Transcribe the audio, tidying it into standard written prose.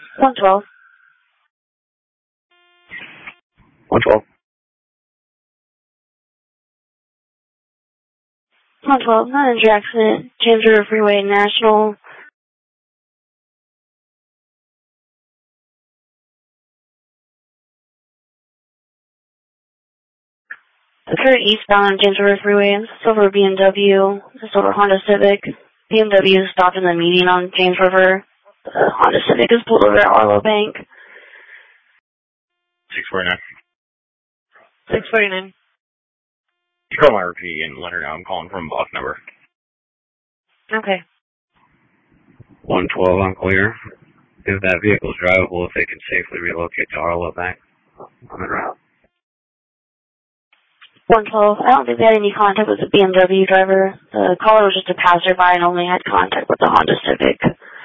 112. 112. 112, non-injury accident, James River Freeway, National. Occurred eastbound on James River Freeway, silver BMW, silver Honda Civic. BMW stopped in the median on James River. The Honda Civic is pulled over at Arlo Bank. 649. 649. You call my RP and let her know I'm calling from block number. Okay. 112 on clear. If that vehicle's drivable, if they can safely relocate to Arlo Bank on the route. 112. I don't think they had any contact with the BMW driver. The caller was just a passerby and only had contact with the Honda Civic.